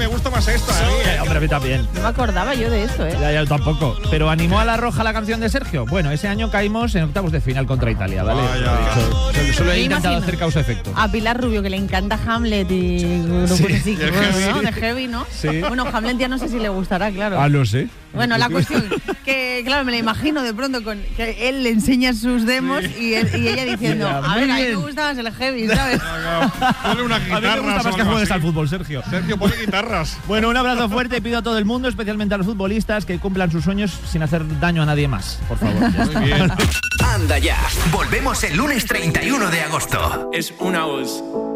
me gusta más esta. Hombre, a mí también. No me acordaba yo de esto, ¿eh? Ya, yo tampoco. Pero ¿animó a la Roja la canción de Sergio? Bueno, ese año caímos en octavos de final contra Italia, ¿vale? Solo he intentado hacer causa-efecto. A Pilar Rubio, que le encanta Hamlet y grupos así. de Bueno, Heavy. ¿no? De Heavy, ¿no? Sí. Bueno, Hamlet ya no sé si le gustará, claro. Ah, lo sé. Bueno, la cuestión, que claro, me la imagino de pronto con que él le enseña sus demos y ella diciendo, Ya, a ver, a mí me bien. gusta más el Heavy, ¿sabes? Ponle unas A mí me guitarras. gusta más o que algo juegues así. al fútbol, Sergio. Sergio, ponle guitarras. Bueno, un abrazo fuerte y pido a todo el mundo, especialmente a los futbolistas, que cumplan sus sueños sin hacer daño a nadie más. Por favor. Ya está. Muy bien. Anda ya. Volvemos el lunes 31 de agosto. Es una voz.